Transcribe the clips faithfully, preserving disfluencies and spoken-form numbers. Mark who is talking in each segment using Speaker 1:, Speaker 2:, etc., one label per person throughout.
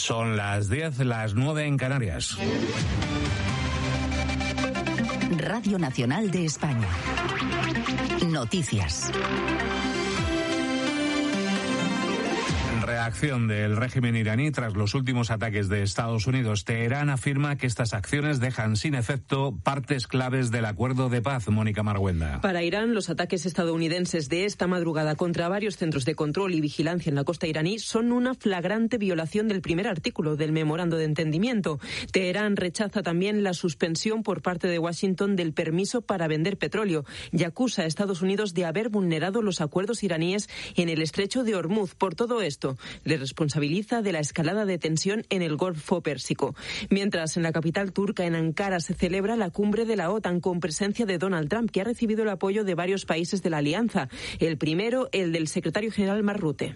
Speaker 1: Son las diez, las nueve en Canarias.
Speaker 2: Radio Nacional de España. Noticias.
Speaker 1: Reacción del régimen iraní tras los últimos ataques de Estados Unidos. Teherán afirma que estas acciones dejan sin efecto partes claves del acuerdo de paz. Mónica Marguenda.
Speaker 3: Para Irán, los ataques estadounidenses de esta madrugada contra varios centros de control y vigilancia en la costa iraní son una flagrante violación del primer artículo del memorando de entendimiento. Teherán rechaza también la suspensión por parte de Washington del permiso para vender petróleo y acusa a Estados Unidos de haber vulnerado los acuerdos iraníes en el estrecho de Hormuz. Por todo esto, le responsabiliza de la escalada de tensión en el Golfo Pérsico. Mientras, en la capital turca, en Ankara, se celebra la cumbre de la OTAN con presencia de Donald Trump, que ha recibido el apoyo de varios países de la alianza. El primero, el del secretario general Mark Rutte,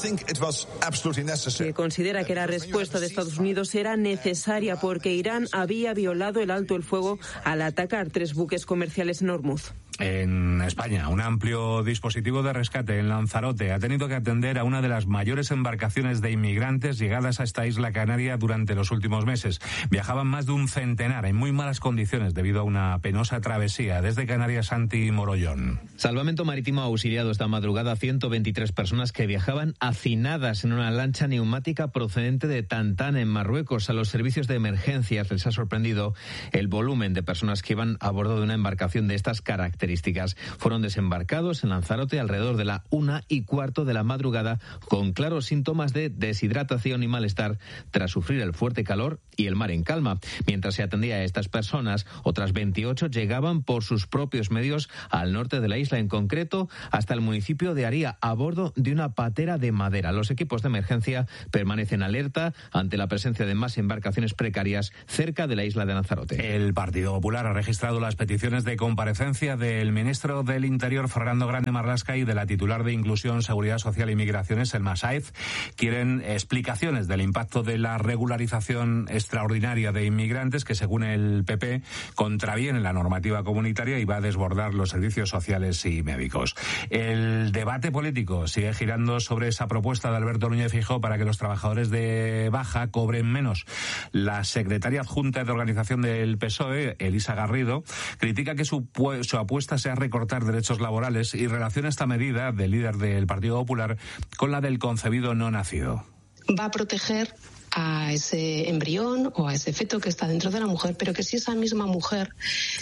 Speaker 3: que considera que la respuesta de Estados Unidos era necesaria porque Irán había violado el alto el fuego al atacar tres buques comerciales en Hormuz.
Speaker 1: En España, un amplio dispositivo de rescate en Lanzarote ha tenido que atender a una de las mayores embarcaciones de inmigrantes llegadas a esta isla canaria durante los últimos meses. Viajaban más de un centenar en muy malas condiciones debido a una penosa travesía. Desde Canarias, Santi Morollón.
Speaker 4: Salvamento Marítimo ha auxiliado esta madrugada a ciento veintitrés personas que viajaban hacinadas en una lancha neumática procedente de Tantán, en Marruecos. A los servicios de emergencias les ha sorprendido el volumen de personas que iban a bordo de una embarcación de estas características. Fueron desembarcados en Lanzarote alrededor de la una y cuarto de la madrugada con claros síntomas de deshidratación y malestar tras sufrir el fuerte calor y el mar en calma. Mientras se atendía a estas personas, otras veintiocho llegaban por sus propios medios al norte de la isla, en concreto hasta el municipio de Aría, a bordo de una patera de madera. Los equipos de emergencia permanecen alerta ante la presencia de más embarcaciones precarias cerca de la isla de Lanzarote.
Speaker 1: El Partido Popular ha registrado las peticiones de comparecencia del ministro del Interior, Fernando Grande Marlaska, y de la titular de Inclusión, Seguridad Social y Migraciones, Elma Sáez. Quieren explicaciones del impacto de la regularización extraordinaria de inmigrantes que, según el P P, contraviene la normativa comunitaria y va a desbordar los servicios sociales y médicos. El debate político sigue girando sobre esa propuesta de Alberto Núñez Feijóo para que los trabajadores de baja cobren menos. La secretaria adjunta de organización del P S O E, Elisa Garrido, critica que su, su apuesta sea recortar derechos laborales y relaciona esta medida del líder del Partido Popular con la del concebido no nacido.
Speaker 5: Va a proteger a ese embrión o a ese feto que está dentro de la mujer, pero que si esa misma mujer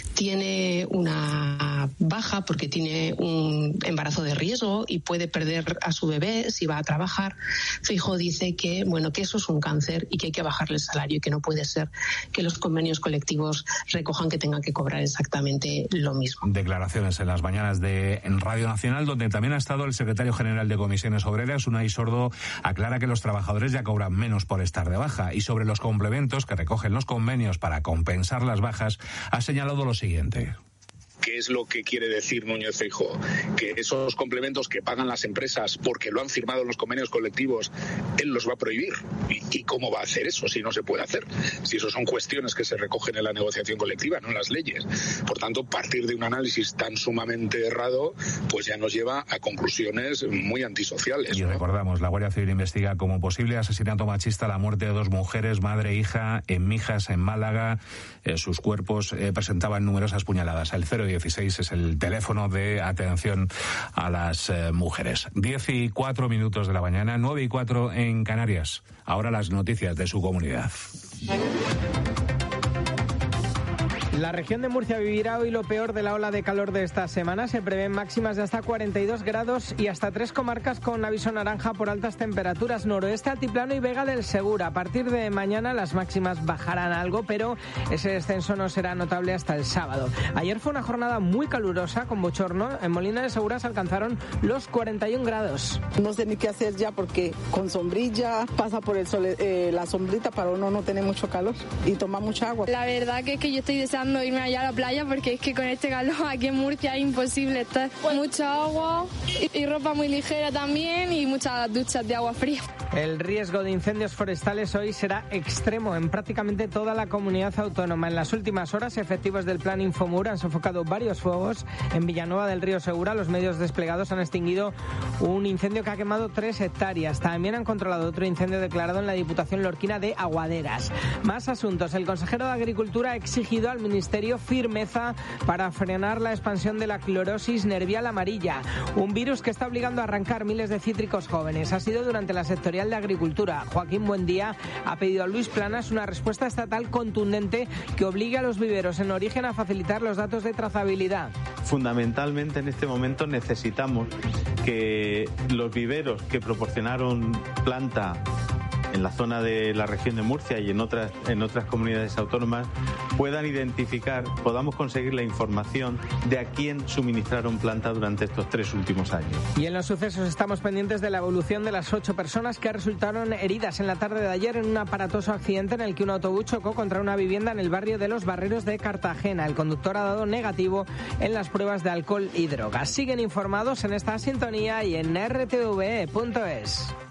Speaker 5: tiene una baja porque tiene un embarazo de riesgo y puede perder a su bebé si va a trabajar, Feijóo dice que bueno que eso es un cáncer y que hay que bajarle el salario y que no puede ser que los convenios colectivos recojan que tengan que cobrar exactamente lo mismo.
Speaker 1: Declaraciones en las mañanas de en Radio Nacional, donde también ha estado el secretario general de Comisiones Obreras, Unai Sordo, aclara que los trabajadores ya cobran menos por estar de baja, y sobre los complementos que recogen los convenios para compensar las bajas ha señalado lo siguiente.
Speaker 6: ¿Qué es lo que quiere decir Núñez Feijóo? Que esos complementos que pagan las empresas porque lo han firmado en los convenios colectivos, él los va a prohibir. ¿Y, y cómo va a hacer eso si no se puede hacer? Si eso son cuestiones que se recogen en la negociación colectiva, no en las leyes. Por tanto, partir de un análisis tan sumamente errado, pues ya nos lleva a conclusiones muy antisociales,
Speaker 1: Y
Speaker 6: ¿no?
Speaker 1: recordamos, la Guardia Civil investiga como posible asesinato machista la muerte de dos mujeres, madre e hija, en Mijas, en Málaga. Eh, sus cuerpos eh, presentaban numerosas puñaladas. El cero dieciséis es el teléfono de atención a las eh, mujeres. Diez y cuatro minutos de la mañana, nueve y cuatro en Canarias. Ahora las noticias de su comunidad.
Speaker 7: La región de Murcia vivirá hoy lo peor de la ola de calor de esta semana. Se prevén máximas de hasta cuarenta y dos grados y hasta tres comarcas con aviso naranja por altas temperaturas: noroeste, altiplano y Vega del Segura. A partir de mañana las máximas bajarán algo, pero ese descenso no será notable hasta el sábado. Ayer fue una jornada muy calurosa con bochorno. En Molina de Segura se alcanzaron los cuarenta y un grados.
Speaker 8: No sé ni qué hacer ya porque con sombrilla pasa por el sol, eh, la sombrita para uno no tener mucho calor y tomar mucha agua.
Speaker 9: La verdad que es que yo estoy deseando deseando irme allá a la playa porque es que con este calor aquí en Murcia es imposible estar. Mucha agua y, y ropa muy ligera también y muchas duchas de agua fría.
Speaker 7: El riesgo de incendios forestales hoy será extremo en prácticamente toda la comunidad autónoma. En las últimas horas, efectivos del Plan Infomur han sofocado varios fuegos en Villanueva del Río Segura. Los medios desplegados han extinguido un incendio que ha quemado tres hectáreas. También han controlado otro incendio declarado en la Diputación lorquina de Aguaderas. Más asuntos. El consejero de Agricultura ha exigido al Ministerio firmeza para frenar la expansión de la clorosis nervial amarilla, un virus que está obligando a arrancar miles de cítricos jóvenes. Ha sido durante la sectorial de Agricultura. Joaquín Buendía ha pedido a Luis Planas una respuesta estatal contundente que obligue a los viveros en origen a facilitar los datos de trazabilidad.
Speaker 10: Fundamentalmente en este momento necesitamos que los viveros que proporcionaron planta en la zona de la región de Murcia y en otras en otras comunidades autónomas puedan identificar, podamos conseguir la información de a quién suministraron planta durante estos tres últimos años.
Speaker 7: Y en los sucesos estamos pendientes de la evolución de las ocho personas que resultaron heridas en la tarde de ayer en un aparatoso accidente en el que un autobús chocó contra una vivienda en el barrio de Los Barreros de Cartagena. El conductor ha dado negativo en las pruebas de alcohol y drogas. Siguen informados en esta sintonía y en r t v e punto es.